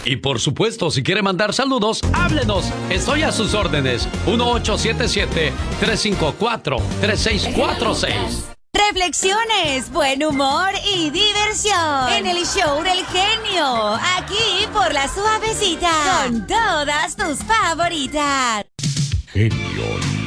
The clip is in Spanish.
Y por supuesto, si quiere mandar saludos, háblenos. Estoy a sus órdenes. 1877-354-3646. Reflexiones, buen humor y diversión en el show del genio. Aquí por La Suavecita. Con todas tus favoritas. Genio